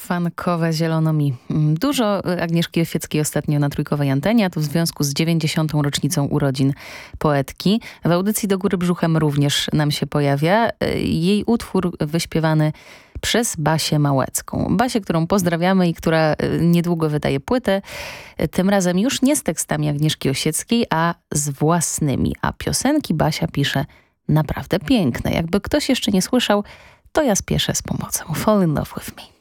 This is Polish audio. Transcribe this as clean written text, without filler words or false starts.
Funkowe Zielono mi. Dużo Agnieszki Osieckiej ostatnio na Trójkowej Antenie, a to w związku z 90. rocznicą urodzin poetki. W audycji Do góry brzuchem również nam się pojawia jej utwór wyśpiewany przez Basię Małecką. Basię, którą pozdrawiamy i która niedługo wydaje płytę. Tym razem już nie z tekstami Agnieszki Osieckiej, a z własnymi. A piosenki Basia pisze naprawdę piękne. Jakby ktoś jeszcze nie słyszał, to ja spieszę z pomocą. Fall in love with me.